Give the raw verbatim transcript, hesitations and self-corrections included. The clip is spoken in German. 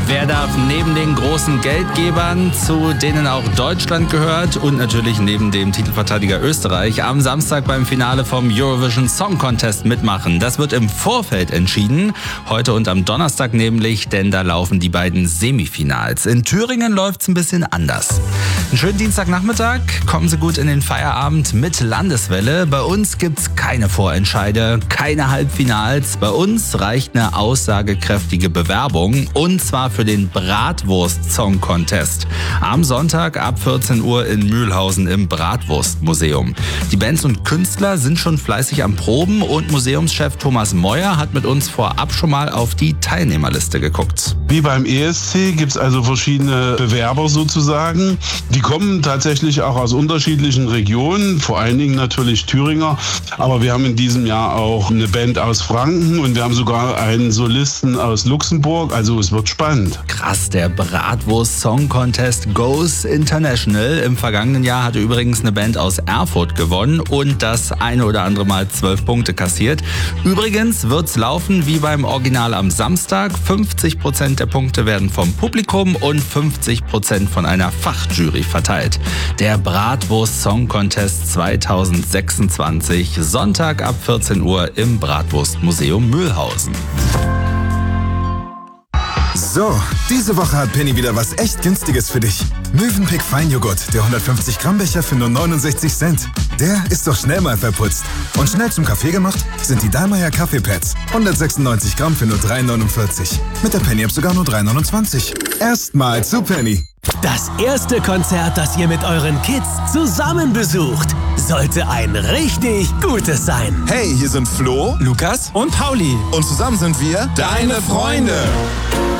Wer darf neben den großen Geldgebern, zu denen auch Deutschland gehört und natürlich neben dem Titelverteidiger Österreich, am Samstag beim Finale vom Eurovision Song Contest mitmachen? Das wird im Vorfeld entschieden, heute und am Donnerstag nämlich, denn da laufen die beiden Semifinals. In Thüringen läuft's ein bisschen anders. Einen schönen Dienstagnachmittag, kommen Sie gut in den Feierabend mit Landeswelle. Bei uns gibt's keine Vorentscheide, keine Halbfinals. Bei uns reicht eine aussagekräftige Bewerbung, und zwar für den Bratwurst Song Contest. Am Sonntag ab vierzehn Uhr in Mühlhausen im Bratwurstmuseum. Die Bands und Künstler sind schon fleißig am Proben und Museumschef Thomas Meuer hat mit uns vorab schon mal auf die Teilnehmerliste geguckt. Wie beim E S C gibt es also verschiedene Bewerber sozusagen. Die kommen tatsächlich auch aus unterschiedlichen Regionen, vor allen Dingen natürlich Thüringer. Aber wir haben in diesem Jahr auch eine Band aus Franken und wir haben sogar einen Solisten aus Luxemburg. Also es wird spannend. Krass, der Bratwurst Song Contest goes international. Im vergangenen Jahr hatte übrigens eine Band aus Erfurt gewonnen und das eine oder andere Mal zwölf Punkte kassiert. Übrigens wird's laufen wie beim Original am Samstag. fünfzig Prozent der Punkte werden vom Publikum und fünfzig Prozent von einer Fachjury verteilt. Der Bratwurst Song Contest zweitausendsechsundzwanzig, Sonntag ab vierzehn Uhr im Bratwurstmuseum Mühlhausen. So, diese Woche hat Penny wieder was echt Günstiges für dich. Mövenpick Feinjoghurt, der hundertfünfzig Gramm Becher für nur neunundsechzig Cent. Der ist doch schnell mal verputzt. Und schnell zum Kaffee gemacht sind die Dallmayr Kaffeepads. hundertsechsundneunzig Gramm für nur drei neunundvierzig. Mit der Penny-App sogar nur drei neunundzwanzig. Erstmal zu Penny. Das erste Konzert, das ihr mit euren Kids zusammen besucht, sollte ein richtig gutes sein. Hey, hier sind Flo, Lukas und Pauli. und zusammen sind wir Deine Freunde.